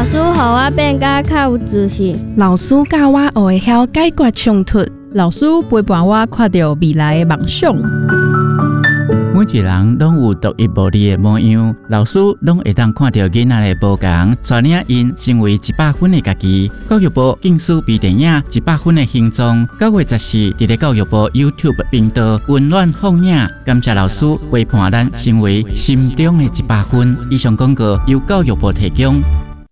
师予我变甲较有自信。 老师教我学会晓解决冲突。 老师陪伴我看到未来的梦想。 每一人拢有独一无二的模样，老师拢会当看到囡仔的不同，带领因成为100分的家己。教育部竞选微电影100分的形状，9月14日，伫教育部 YouTube 频道温暖放映。感谢老师陪伴咱成为心中的100分。以上广告由教育部提供。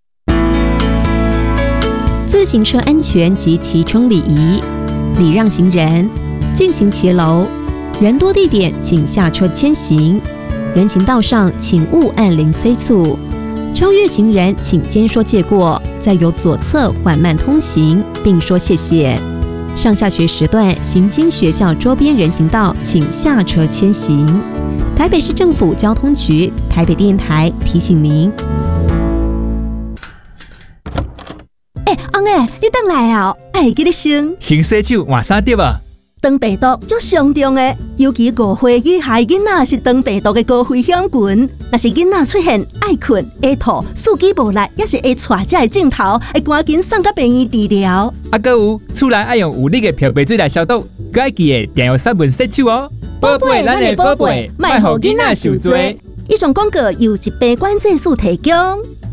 自行车安全及骑乘礼仪，礼让行人，进行骑楼。人多地点请下车牵行，人行道上请勿按铃催促，超越行人请先说借过，再由左侧缓慢通行，并说谢谢。上下学时段行经学校周边人行道请下车牵行。台北市政府交通局、台北电台提醒您。 翁诶，你倒来啊！爱记你先洗手换衫对吧？ 肠病毒足上重的，尤其5岁以下囡仔是肠病毒的高危险群。若是囡仔出现爱困、会吐、四肢无力，也是会带这个镜头，会赶紧送到病院治疗。 还有，厝内爱用有力的漂白水来消毒，佮爱记得定用3分洗手哦。宝贝，咱的宝贝，莫互囡仔受罪。 以上广告由疾病管制署提供。